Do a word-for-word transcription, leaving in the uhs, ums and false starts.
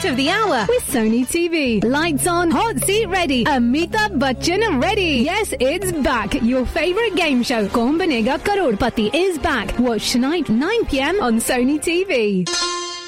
of the hour with Sony T V. Lights on, hot seat ready, Amitabh Bachchan ready. Yes, it's back. Your favorite game show, Kaun Banega Crorepati, is back. Watch tonight, nine p.m. on Sony T V.